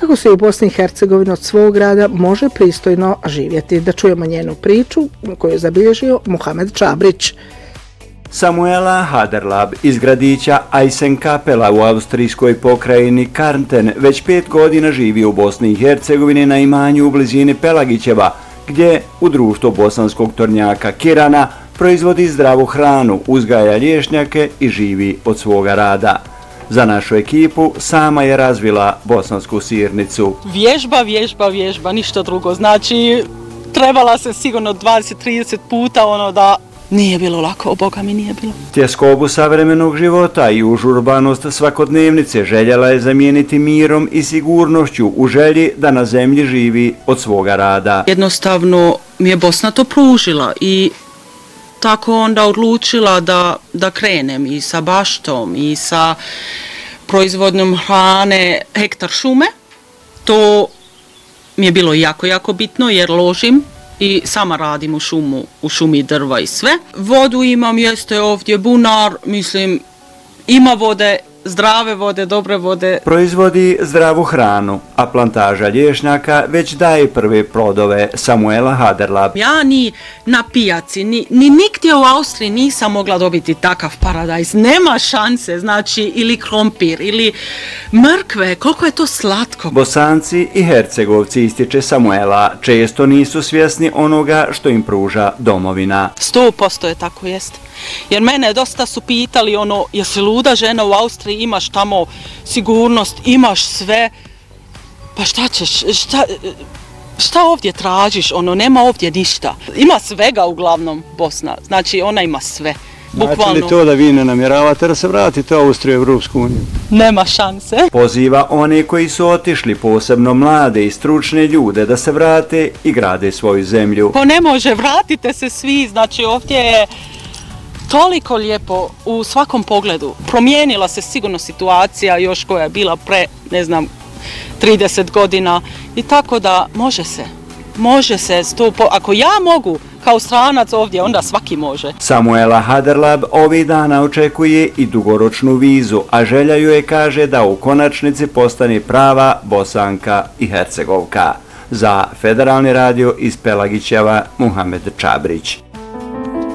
kako se u Bosni i Hercegovini od svog grada može pristojno živjeti. Da čujemo njenu priču koju je zabilježio Muhamed Čabrić. Samuela Haderlab iz gradića Eisenkapela u austrijskoj pokrajini Kärnten već 5 godina živi u Bosni i Hercegovini na imanju u blizini Pelagićeva, gdje u društvu bosanskog tornjaka Kirana proizvodi zdravu hranu, uzgaja lješnjake i živi od svoga rada. Za našu ekipu sama je razvila bosansku sirnicu. Vježba, ništa drugo. Znači, trebala se sigurno 20-30 puta da nije bilo lako, Boga mi nije bilo. Tjeskobu savremenog života i užurbanost svakodnevnice željela je zamijeniti mirom i sigurnošću u želji da na zemlji živi od svoga rada. Jednostavno mi je Bosna to pružila i tako onda odlučila da krenem i sa baštom i sa proizvodnjom hrane, hektar šume. To mi je bilo jako bitno jer ložim i sama radim u šumi drva i sve. Vodu imam, jeste ovdje bunar, mislim, ima vode, zdrave vode, dobre vode. Proizvodi zdravu hranu, a plantaža lješnjaka već daje prve plodove. Samuela Haderlab. Ja ni na pijaci, ni nigdje u Austriji nisam mogla dobiti takav paradajz. Nema šanse, znači, ili krompir, ili mrkve, koliko je to slatko. Bosanci i Hercegovci, ističe Samuela, često nisu svjesni onoga što im pruža domovina. 100% je tako, jest. Jer mene dosta su pitali jesi luda žena u Austriji, imaš tamo sigurnost, imaš sve, pa šta ćeš, šta ovdje tražiš, nema ovdje ništa. Ima svega uglavnom Bosna, znači ona ima sve. Znači li to da vi ne namjeravate da se vratite u Austriju i Evropsku uniju? Nema šanse. Poziva one koji su otišli, posebno mlade i stručne ljude, da se vrate i grade svoju zemlju. Pa ne može, vratite se svi, znači ovdje je toliko lijepo u svakom pogledu. Promijenila se sigurno situacija još koja je bila pre, 30 godina i tako da može se, ako ja mogu kao stranac ovdje, onda svaki može. Samuela Haderlab ovih dana očekuje i dugoročnu vizu, a želja joj je, kaže, da u konačnici postane prava Bosanka i Hercegovka. Za Federalni radio iz Pelagićeva, Muhamed Čabrić.